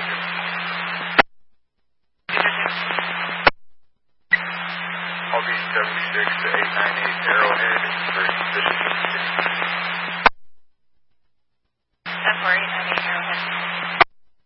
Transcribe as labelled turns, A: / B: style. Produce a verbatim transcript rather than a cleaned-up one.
A: I'll be seventy-six to eight ninety-eight Arrowhead for suspicious.